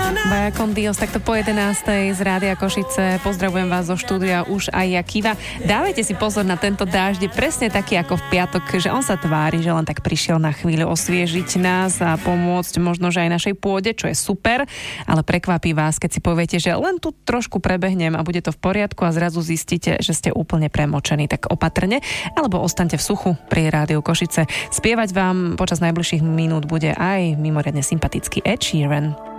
Via con Dios, takto po 11. z Rádia Košice. Pozdravujem vás zo štúdia už aj ja, Kiva. Dávajte si pozor na tento dážď, presne taký ako v piatok, že on sa tvári, že len tak prišiel na chvíľu osviežiť nás a pomôcť možno, že aj našej pôde, čo je super, ale prekvapí vás, keď si poviete, že len tu trošku prebehnem a bude to v poriadku a zrazu zistíte, že ste úplne premočení. Tak opatrne, alebo ostaňte v suchu pri Rádiu Košice. Spievať vám počas najbližších minút bude aj mimoriadne sympatický Ed Sheeran.